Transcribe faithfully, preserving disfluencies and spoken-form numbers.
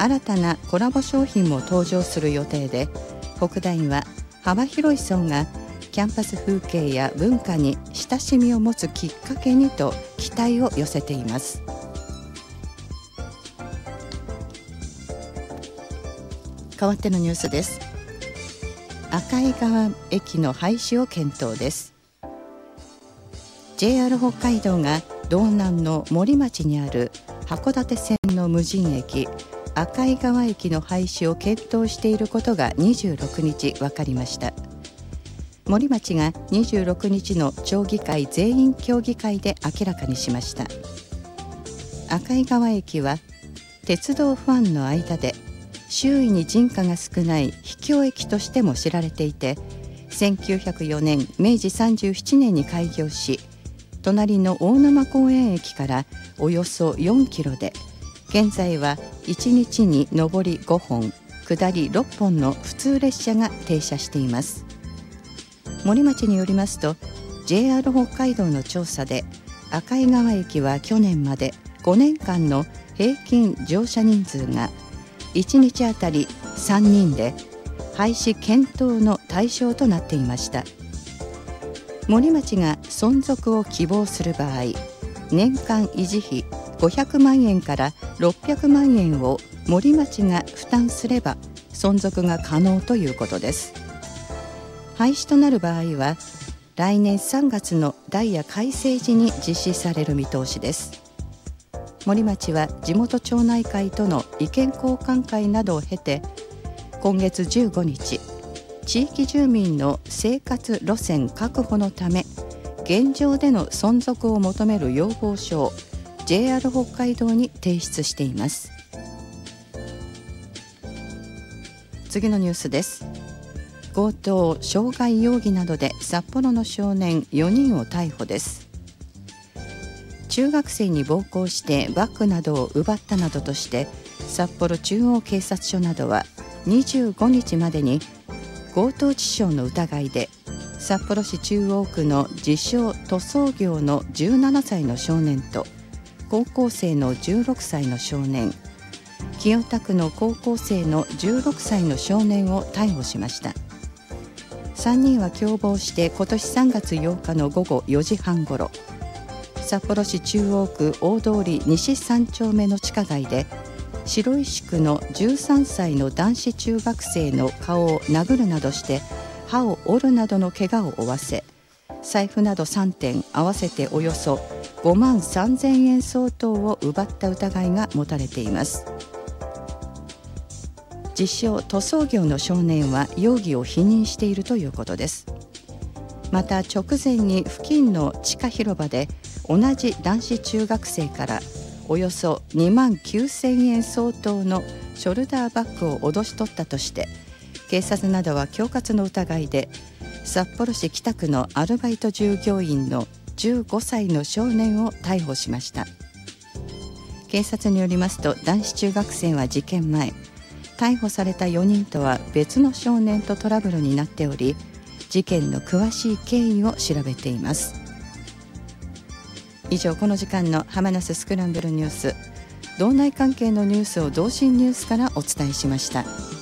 新たなコラボ商品も登場する予定で、北大は幅広い層がキャンパス風景や文化に親しみを持つきっかけにと期待を寄せています。変わってのニュースです。赤井川駅の廃止を検討です。 ジェイアール 北海道が道南の森町にある函館線の無人駅赤井川駅の廃止を検討していることがにじゅうろくにち分かりました。森町がにじゅうろくにちの町議会全員協議会で明らかにしました。赤井川駅は鉄道ファンの間で周囲に人家が少ない秘境駅としても知られていて、せんきゅうひゃくよねんめいじさんじゅうななねんに開業し、隣の大沼公園駅からおよそよんキロで、現在はいちにちに上りごほん、下りろっぽんの普通列車が停車しています。森町によりますと、 ジェイアール 北海道の調査で赤井川駅は去年までごねんかんの平均乗車人数がいちにちあたりさんにんで、廃止検討の対象となっていました。森町が存続を希望する場合、年間維持費ごひゃくまんえんからろっぴゃくまんえんを森町が負担すれば存続が可能ということです。廃止となる場合は来年さんがつのダイヤ改正時に実施される見通しです。森町は地元町内会との意見交換会などを経て、今月じゅうごにち、地域住民の生活路線確保のため現状での存続を求める要望書を ジェイアール 北海道に提出しています。次のニュースです。強盗・傷害容疑などで札幌の少年よにんを逮捕です。中学生に暴行してバッグなどを奪ったなどとして札幌中央警察署などはにじゅうごにちまでに強盗致傷の疑いで札幌市中央区の自称塗装業のじゅうななさいの少年と高校生のじゅうろくさいの少年、清田区の高校生のじゅうろくさいの少年を逮捕しました。さんにんは共謀して今年さんがつようかのごごよじはんごろ、札幌市中央区大通西さんちょうめの地下街で白石区のじゅうさんさいの男子中学生の顔を殴るなどして歯を折るなどの怪我を負わせ、財布などさんてん合わせておよそごまんさんぜんえん相当を奪った疑いが持たれています。自称塗装業の少年は容疑を否認しているということです。また直前に付近の地下広場で同じ男子中学生からおよそにまんきゅうせんえん相当のショルダーバッグを脅し取ったとして、警察などは恐喝の疑いで札幌市北区のアルバイト従業員のじゅうごさいの少年を逮捕しました。警察によりますと、男子中学生は事件前、逮捕されたよにんとは別の少年とトラブルになっており、事件の詳しい経緯を調べています。以上、この時間の浜那須スクランブルニュース、道内関係のニュースを同心ニュースからお伝えしました。